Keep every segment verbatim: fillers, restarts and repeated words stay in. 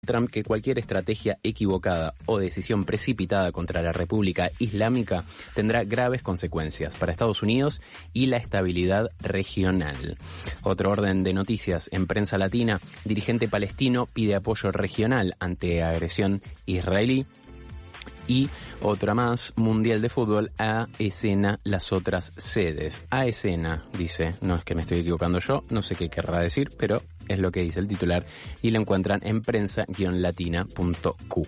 Trump que cualquier estrategia equivocada o decisión precipitada contra la República Islámica tendrá graves consecuencias para Estados Unidos y la estabilidad regional. Otro orden de noticias en prensa latina: dirigente palestino pide apoyo regional ante agresión israelí. Y otra más: Mundial de Fútbol, a escena las otras sedes. A escena, dice, no es que me estoy equivocando yo, no sé qué querrá decir, pero es lo que dice el titular y lo encuentran en prensa guion latina punto cu.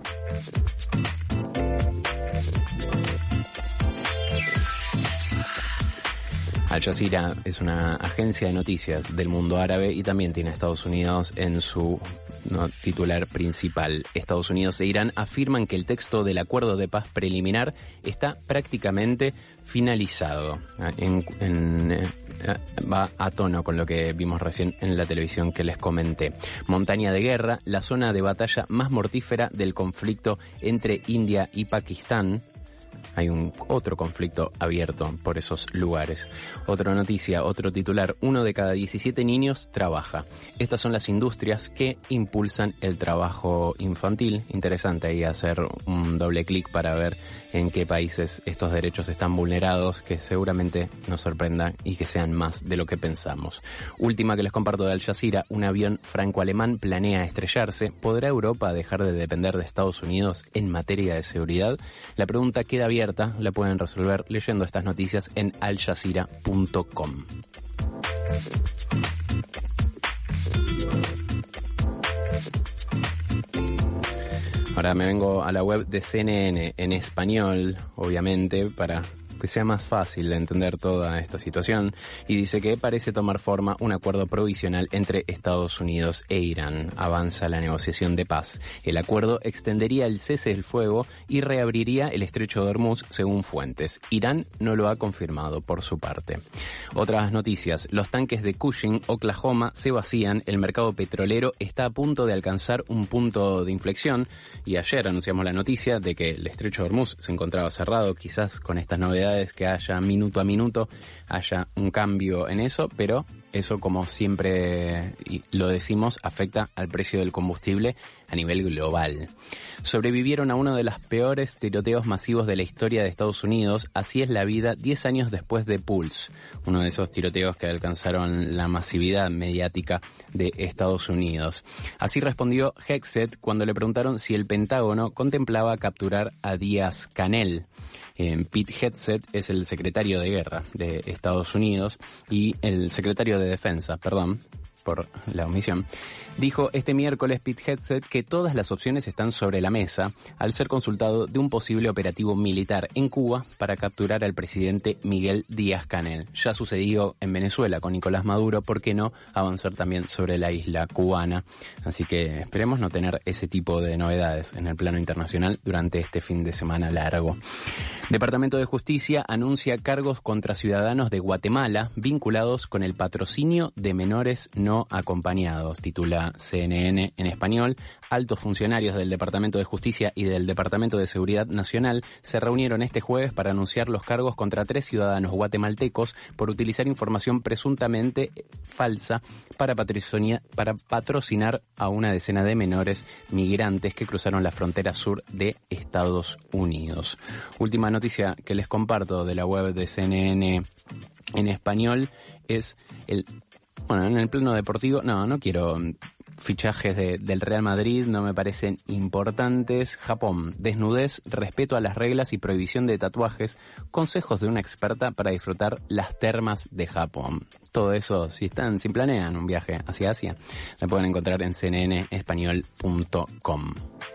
Al Jazeera es una agencia de noticias del mundo árabe y también tiene a Estados Unidos en su no, titular principal. Estados Unidos e Irán afirman que el texto del acuerdo de paz preliminar está prácticamente finalizado. En, en, eh, va a tono con lo que vimos recién en la televisión que les comenté. Montaña de guerra, la zona de batalla más mortífera del conflicto entre India y Pakistán. Hay un otro conflicto abierto por esos lugares. Otra noticia, otro titular: uno de cada diecisiete niños trabaja. Estas son las industrias que impulsan el trabajo infantil. Interesante ahí hacer un doble clic para ver en qué países estos derechos están vulnerados, que seguramente nos sorprenda y que sean más de lo que pensamos. Última que les comparto de Al Jazeera: un avión franco-alemán planea estrellarse. ¿Podrá Europa dejar de depender de Estados Unidos en materia de seguridad? La pregunta queda abierta, la pueden resolver leyendo estas noticias en al jazeera punto com. Ahora me vengo a la web de C N N en español, obviamente, para que sea más fácil de entender toda esta situación, y dice que parece tomar forma un acuerdo provisional entre Estados Unidos e Irán. Avanza la negociación de paz. El acuerdo extendería el cese del fuego y reabriría el estrecho de Hormuz, según fuentes. Irán no lo ha confirmado por su parte. Otras noticias: los tanques de Cushing, Oklahoma, se vacían. El mercado petrolero está a punto de alcanzar un punto de inflexión, y ayer anunciamos la noticia de que el estrecho de Hormuz se encontraba cerrado. Quizás con estas novedades que haya minuto a minuto, haya un cambio en eso, pero eso, como siempre lo decimos, afecta al precio del combustible a nivel global. Sobrevivieron a uno de los peores tiroteos masivos de la historia de Estados Unidos. Así es la vida diez años después de Pulse, uno de esos tiroteos que alcanzaron la masividad mediática de Estados Unidos. Así respondió Hegseth cuando le preguntaron si el Pentágono contemplaba capturar a Díaz-Canel. Eh, Pete Hegseth es el secretario de guerra de Estados Unidos y el secretario de defensa, perdón por la omisión, dijo este miércoles Pete Hegseth que todas las opciones están sobre la mesa al ser consultado de un posible operativo militar en Cuba para capturar al presidente Miguel Díaz-Canel. Ya sucedió en Venezuela con Nicolás Maduro, ¿por qué no avanzar también sobre la isla cubana? Así que esperemos no tener ese tipo de novedades en el plano internacional durante este fin de semana largo. Departamento de Justicia anuncia cargos contra ciudadanos de Guatemala vinculados con el patrocinio de menores no acompañados, titula C N N en español. Altos funcionarios del Departamento de Justicia y del Departamento de Seguridad Nacional se reunieron este jueves para anunciar los cargos contra tres ciudadanos guatemaltecos por utilizar información presuntamente falsa para patrocinar, para patrocinar a una decena de menores migrantes que cruzaron la frontera sur de Estados Unidos. Última noticia que les comparto de la web de C N N en español es el... Bueno, en el plano deportivo, no, no quiero fichajes de, del Real Madrid, no me parecen importantes. Japón: desnudez, respeto a las reglas y prohibición de tatuajes. Consejos de una experta para disfrutar las termas de Japón. Todo eso, si están, si planean un viaje hacia Asia, la pueden encontrar en c n n español punto com.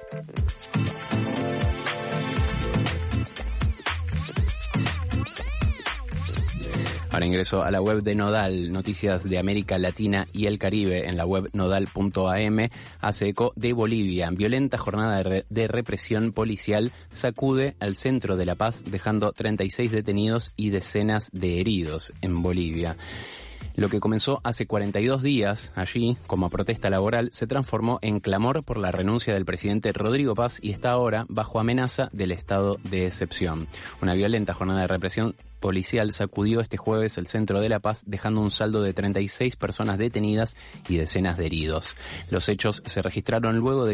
Ahora ingreso a la web de Nodal, noticias de América Latina y el Caribe, en la web nodal punto a m. Hace eco de Bolivia. Violenta jornada de, re- de represión policial sacude al centro de La Paz, dejando treinta y seis detenidos y decenas de heridos en Bolivia. Lo que comenzó hace cuarenta y dos días allí como protesta laboral se transformó en clamor por la renuncia del presidente Rodrigo Paz y está ahora bajo amenaza del estado de excepción. Una violenta jornada de represión policial sacudió este jueves el centro de La Paz, dejando un saldo de treinta y seis personas detenidas y decenas de heridos. Los hechos se registraron luego de